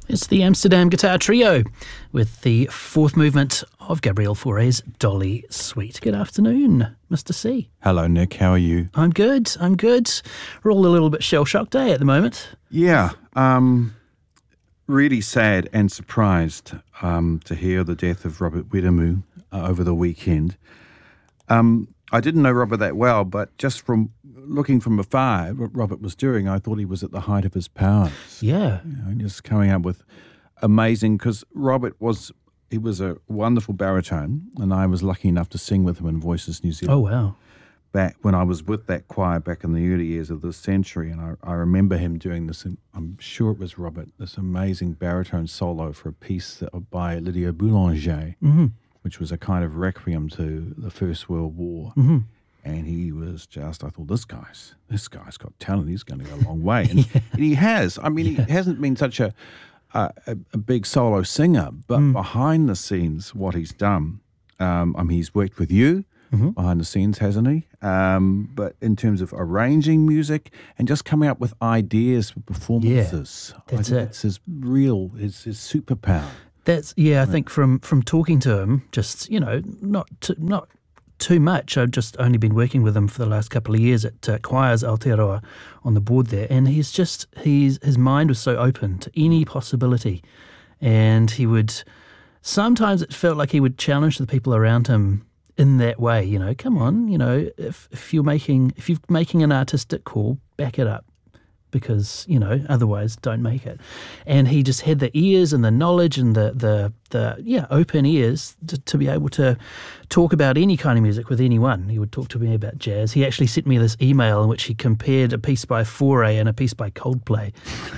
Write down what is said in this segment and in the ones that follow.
It's the Amsterdam Guitar Trio with the fourth movement of Gabriel Fauré's Dolly Suite. Good afternoon, Mr. C. Hello, Nick. How are you? I'm good. We're all a little bit shell-shocked, at the moment? Yeah. Really sad and surprised to hear the death of Robert Wiremu over the weekend. I didn't know Robert that well, but just from looking from afar what Robert was doing, I thought he was at the height of his powers. Yeah. Just coming up with amazing, because Robert was a wonderful baritone, and I was lucky enough to sing with him in Voices New Zealand. Oh, wow. Back when I was with that choir back in the early years of this century, and I remember him doing this, and I'm sure it was Robert, this amazing baritone solo for a piece by Lydia Boulanger, which was a kind of requiem to the First World War. Mm-hmm. And he was just, I thought, this guy's got talent. He's going to go a long way. And, and he has. I mean, he hasn't been such a big solo singer, but behind the scenes, what he's done, he's worked with you behind the scenes, hasn't he? But in terms of arranging music and just coming up with ideas for performances, that's it's his superpower. I think from talking to him, just, not too much. I've just only been working with him for the last couple of years at Choirs Aotearoa on the board there, and his mind was so open to any possibility, and sometimes it felt like he would challenge the people around him in that way. Come on, if you're making an artistic call, back it up. Because, otherwise don't make it. And he just had the ears and the knowledge and the open ears to be able to talk about any kind of music with anyone. He would talk to me about jazz. He actually sent me this email in which he compared a piece by Fauré and a piece by Coldplay.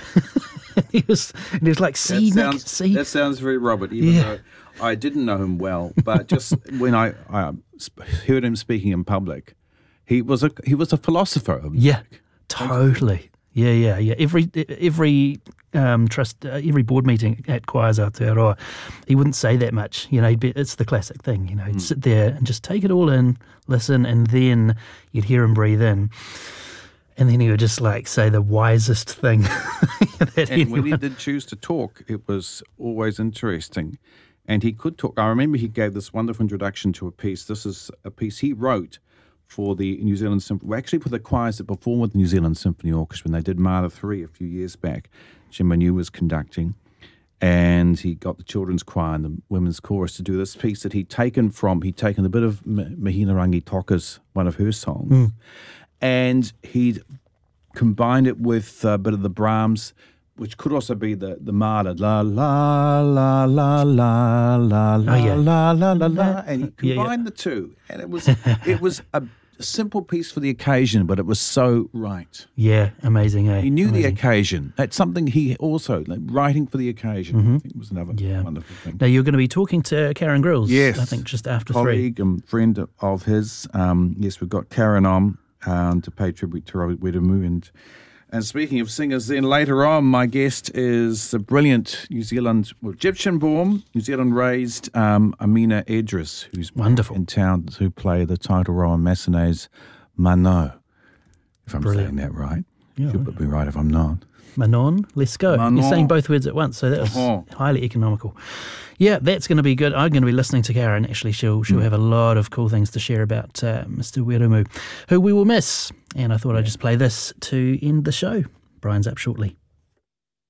he was like, That sounds very Robert, even though I didn't know him well. But just when I heard him speaking in public, he was a philosopher of music. Yeah, totally. Yeah. Every board meeting at Choirs Aotearoa, he wouldn't say that much. It's the classic thing. He'd sit there and just take it all in, listen, and then you'd hear him breathe in, and then he would just say the wisest thing. When he did choose to talk, it was always interesting, and he could talk. I remember he gave this wonderful introduction to a piece. This is a piece he wrote for the New Zealand Symphony, actually for the choirs that performed with the New Zealand Symphony Orchestra when they did Mahler 3 a few years back. Jim Manu was conducting, and he got the children's choir and the women's chorus to do this piece that he'd taken a bit of Mahina Rangi Toka's, one of her songs, and he'd combined it with a bit of the Brahms, which could also be the Mahler, la la la la la la la la la la, and he combined the two, and it was a simple piece for the occasion, but it was so right. Yeah, amazing. He knew the occasion. That's something he also writing for the occasion. I think was another wonderful thing. Now you're going to be talking to Karen Grills. Yes, I think just after colleague 3. and friend of his. Yes, we've got Karen on to pay tribute to Robert Wiremu. And speaking of singers, then later on, my guest is the brilliant Egyptian-born, New Zealand-raised Amina Edris, who's wonderful in town to play the title role in Massenet's Manon. If I'm saying that right. Yeah. Should be right if I'm not. Manon, let's go. Manon. You're saying both words at once, so that was highly economical. Yeah, that's going to be good. I'm going to be listening to Karen. Actually, she'll have a lot of cool things to share about Mr. Wiremu, who we will miss. And I thought I'd just play this to end the show. Brian's up shortly.